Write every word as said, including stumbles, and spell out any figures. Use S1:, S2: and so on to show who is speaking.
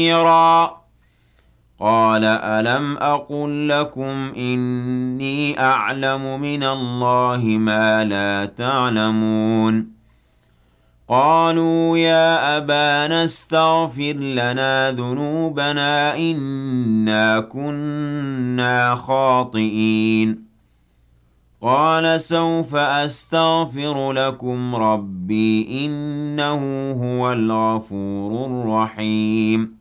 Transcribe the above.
S1: خيرا قال ألم أقل لكم إني أعلم من الله ما لا تعلمون قالوا يا أبانا استغفر لنا ذنوبنا إنا كنا خاطئين قال سوف أستغفر لكم ربي إنه هو الغفور الرحيم